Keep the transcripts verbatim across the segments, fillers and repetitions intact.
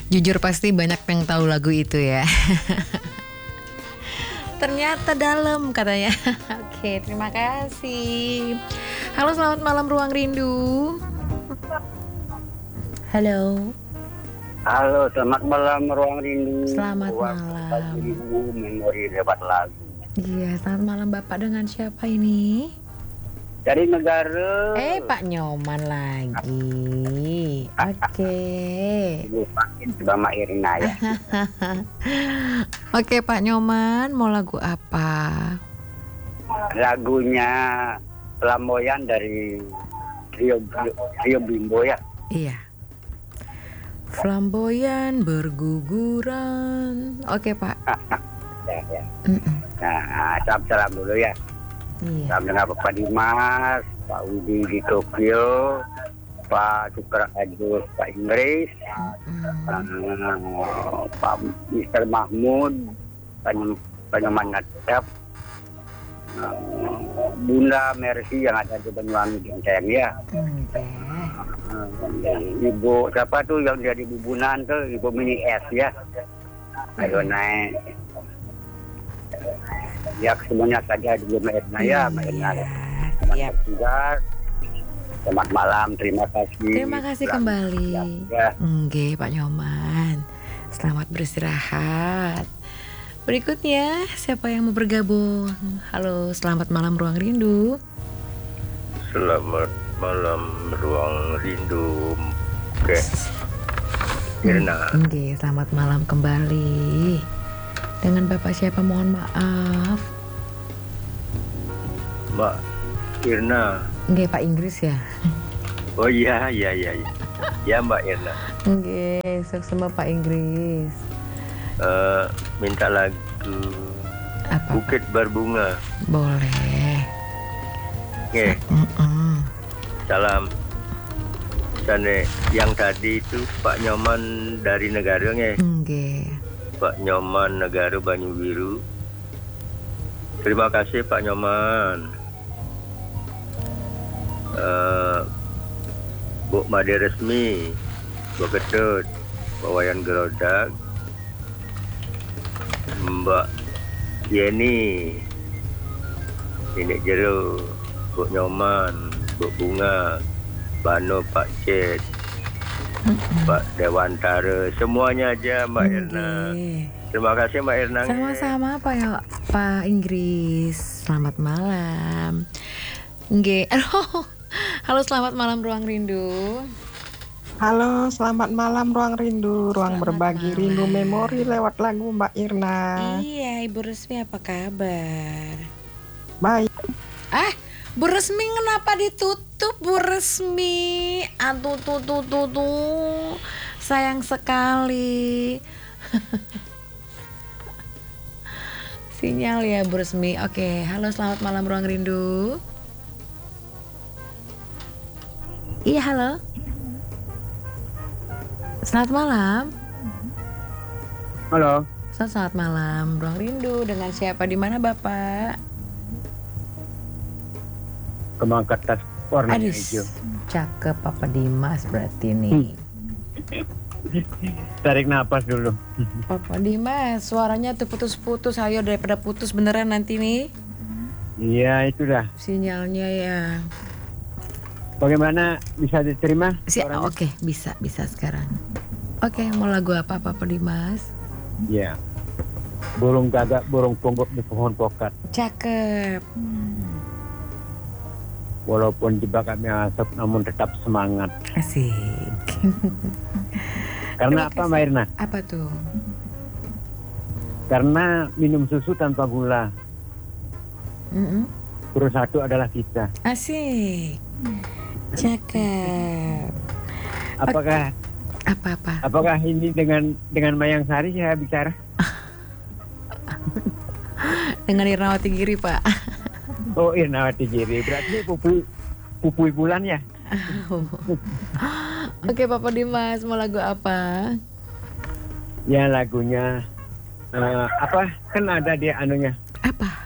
Jujur pasti banyak yang tahu lagu itu ya. Ternyata dalam katanya. Oke, terima kasih. Halo, selamat malam Ruang Rindu. Halo. Halo, selamat malam Ruang Rindu. Selamat Ruang malam. Rindu, memori lewat lagu. Iya, selamat malam Bapak, dengan siapa ini? Dari negara. Eh, Pak Nyoman lagi. Oke. Lupain coba Mak Irna ya. Oke, Pak Nyoman, mau lagu apa? Lagunya Flamboyan dari Rio, Rio Bimbo ya. Iya. Flamboyan berguguran. Oke, Pak. Ya, ya. Mm-mm. Nah, salam-salam dulu ya. Iya. Salam dengan Bapak Dimas, Pak Widi di Tokyo, Pak Sukra Agus, Pak Inggris, Mm-mm. uh, Pak Mister Mahmud, Pak Nyoman Nadab, uh, Bunda Mercy yang ada di Banyuwangi yang sayang ya. Oke. Uh, Ibu siapa tuh yang jadi bubunan tuh, Ibu Mini S ya. Ayo naik. Ya semuanya saja di Mbak Erna ya, Mbak Erna. Iya. Siap. Selamat malam, terima kasih. Terima kasih kembali. Ya. Oke, Pak Nyoman. Selamat beristirahat. Berikutnya, siapa yang mau bergabung? Halo, selamat malam Ruang Rindu. Selamat malam Ruang Rindu. Oke. Irna. Oke, selamat malam kembali. Dengan Bapak siapa, mohon maaf. Mbak Irna. Oke, Pak Inggris ya. Oh iya, iya, iya, iya. Ya Mbak Irna. Oke, sukses sama Pak Inggris. Uh, minta lagu Apa? Bukit Berbunga. Boleh. Oke. Mm-mm. Salam. Sane yang tadi itu Pak Nyoman dari negara nge. Oke. Pak Nyoman negara Banyu Biru. Terima kasih Pak Nyoman. Uh, Bu Made Resmi, Bu Ketut, Pak Wayan Gerodak, Mbak Yeni, Nenek Jero, Bu Nyoman, Bu Bunga, Bano, Pak Cet, Pak Dewantara, semuanya aja Mbak Oke. Irna. Terima kasih Mbak Irna. Sama-sama Pak ya, Pak Inggris. Selamat malam. Nggih. Halo. Halo, selamat malam Ruang Rindu. Halo, selamat malam Ruang Rindu, ruang Selamat berbagi malam. rindu memori lewat lagu Mbak Irna. Iya, Ibu Resmi apa kabar? Baik. Ah, Bu Resmi kenapa ditutup Bu Resmi? Aduh tuh tuh tuh tuh. Sayang sekali. Sinyal ya Bu Resmi. Oke, halo selamat malam Ruang Rindu. Iya, halo. Selamat malam. Halo. Selamat, selamat malam Ruang Rindu. Dengan siapa, di mana Bapak? Kembang kertas warna Aduh, hijau. cakep Papa Dimas berarti nih. Tarik napas dulu. Papa Dimas, suaranya tuh putus-putus. Ayo daripada putus beneran nanti nih Iya, itu dah. sinyalnya ya. Bagaimana bisa diterima? Si, suaranya? oke, bisa bisa sekarang. Oke, mau lagu apa Papa Dimas? Iya. Burung gagak, burung ponggok di pohon pokat. Cakep. Walaupun dibakar asap, namun tetap semangat. Asik. Karena Terima apa, kasih. Mbak Irna? Apa tuh? Karena minum susu tanpa gula. Mm-mm. Guru satu adalah kita. Asik. Cakep. Apakah Apa-apa? apakah ini dengan dengan Mayang Sari saya bicara? Dengan Irnawati Giri, Pak. Oh, Irnawati Giri. Berarti pupu pupui bulan ya? Oke, Papa Dimas, mau lagu apa? Ya lagunya eh, apa? Kan ada dia anunya. Apa?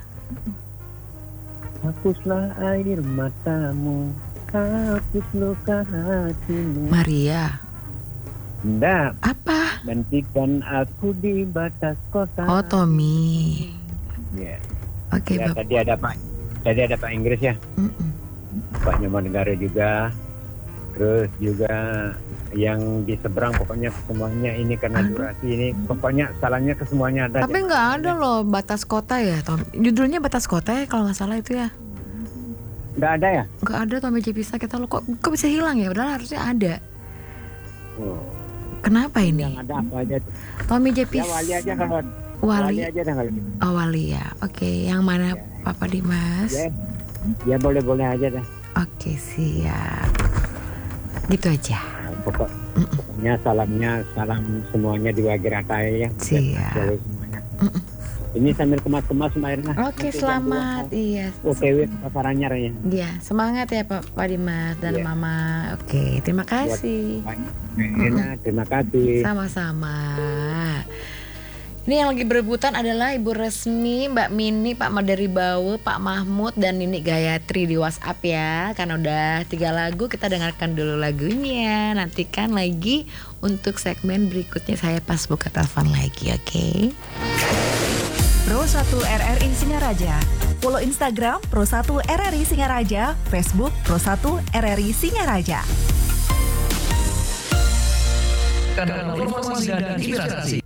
Hapuslah air matamu, hapus luka hatimu. Maria. Enggak, Apa? Nantikan aku di batas kota. Oh, Tommy. Ya. Oke, Ya, Bapak. tadi ada Pak. Tadi ada Pak Inggris ya. Mm-mm. Pak Nyoman Negara juga. Terus juga yang di seberang, pokoknya semuanya ini karena Aduh. durasi ini, pokoknya salahnya ke semuanya ada. Tapi nggak ada loh batas kota ya, Tom. Judulnya batas kota ya kalau nggak salah itu ya. Nggak ada ya? Nggak ada Tommy J Pisa kita lo kok kok bisa hilang ya? Padahal harusnya ada. Oh. Kenapa ini? Yang ada apa aja? Tommy J Ya Pisa. wali aja kalau wali Wali. aja dah kalau gitu. Oh, Wali ya. Oke, yang mana Ya. Papa Dimas? Ya, ya boleh-boleh aja dah. Oke, siap. Gitu aja. Nah, pokok, pokoknya salamnya salam semuanya di Wagiratai ya. Siap. Selalu semuanya. Mm-mm. Ini sambil kemas-kemas Mbak Irna. Oke, Nanti selamat. jam Iya. dua O T W ke pasarannya ya. Iya, semangat ya Pak Pak Dimas dan Iya. Mama. Oke, terima kasih. Irna, terima kasih. Sama-sama. Ini yang lagi berebutan adalah Ibu Resmi, Mbak Mini, Pak Madari Bawe, Pak Mahmud, dan Nini Gayatri di WhatsApp ya. Karena udah tiga lagu, kita dengarkan dulu lagunya. Nantikan lagi untuk segmen berikutnya saya pas buka telepon lagi, oke? Pro satu R R I Singaraja. Follow Instagram Pro satu R R I Singaraja, Facebook Pro satu R R I Singaraja. Kanal informasi dan inspirasi